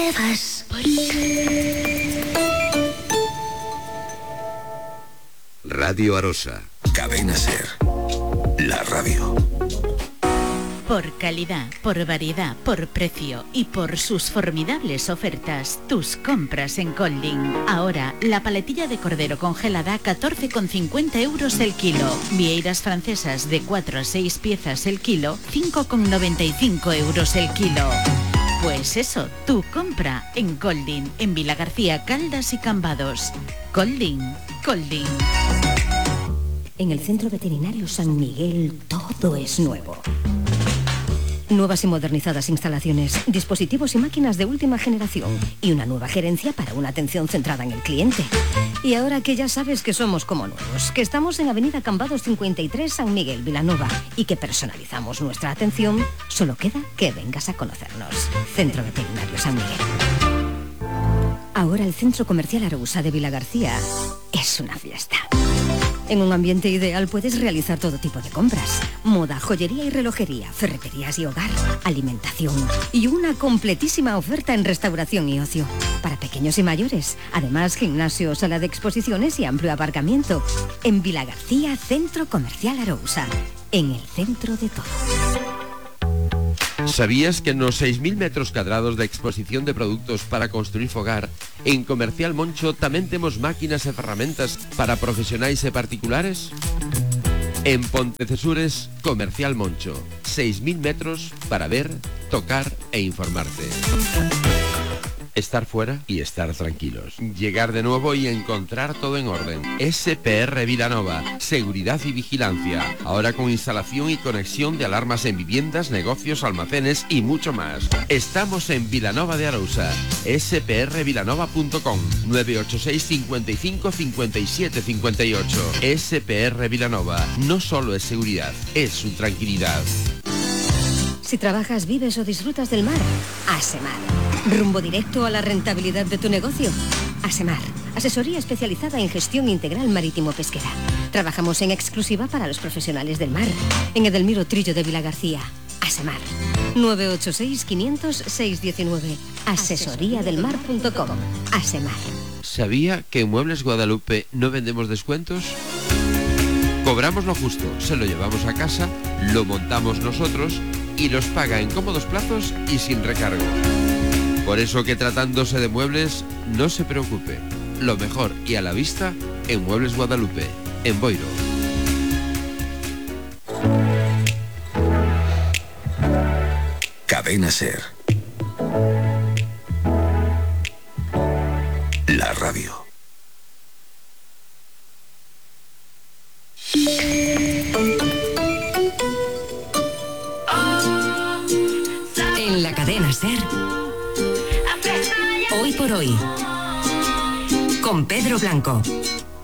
te vas? Radio Arosa. Cadena Ser. La radio. Por calidad, por variedad, por precio y por sus formidables ofertas, tus compras en Colding. Ahora, la paletilla de cordero congelada a 14,50 euros el kilo. Vieiras francesas de 4 a 6 piezas el kilo, 5,95 euros el kilo. Pues eso, tu compra en Colding, en Vilagarcía, Caldas y Cambados. Colding. En el Centro Veterinario San Miguel todo es nuevo. Nuevas y modernizadas instalaciones, dispositivos y máquinas de última generación y una nueva gerencia para una atención centrada en el cliente. Y ahora que ya sabes que somos como nuevos, que estamos en Avenida Cambados 53, San Miguel, Vilanova, y que personalizamos nuestra atención, solo queda que vengas a conocernos. Centro Veterinario San Miguel. Ahora el Centro Comercial Arousa de Vilagarcía es una fiesta. En un ambiente ideal puedes realizar todo tipo de compras. Moda, joyería y relojería, ferreterías y hogar, alimentación y una completísima oferta en restauración y ocio. Para pequeños y mayores. Además, gimnasio, sala de exposiciones y amplio aparcamiento. En Vilagarcía, Centro Comercial Arousa. En el centro de todo. ¿Sabías que nos 6.000 metros cuadrados de exposición de productos para construir fogar, en Comercial Moncho tamén temos máquinas e ferramentas para profesionais e particulares? En Pontecesures, Comercial Moncho, 6.000 metros para ver, tocar e informarte. Estar fuera y estar tranquilos. Llegar de nuevo y encontrar todo en orden. SPR Vilanova, seguridad y vigilancia. Ahora con instalación y conexión de alarmas en viviendas, negocios, almacenes y mucho más. Estamos en Vilanova de Arousa. sprvilanova.com 986 55 57 58. SPR Vilanova. No solo es seguridad, es su tranquilidad. Si trabajas, vives o disfrutas del mar, Asemar. Rumbo directo a la rentabilidad de tu negocio. Asemar, asesoría especializada en gestión integral marítimo-pesquera. Trabajamos en exclusiva para los profesionales del mar. En Edelmiro Trillo de Vilagarcía. Asemar. 986 500 619. Asesoríadelmar.com. Asemar. ¿Sabía que en Muebles Guadalupe no vendemos descuentos? Cobramos lo justo, se lo llevamos a casa, lo montamos nosotros y los paga en cómodos plazos y sin recargo. Por eso que tratándose de muebles, no se preocupe. Lo mejor y a la vista en Muebles Guadalupe, en Boiro. Cadena Ser. La radio. En la Cadena Ser. Hoy por hoy. Con Pedro Blanco.